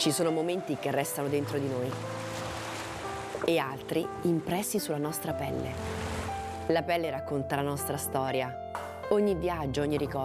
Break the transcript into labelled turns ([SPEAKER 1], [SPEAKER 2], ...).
[SPEAKER 1] Ci sono momenti che restano dentro di noi e altri impressi sulla nostra pelle. La pelle racconta la nostra storia. Ogni viaggio, ogni ricordo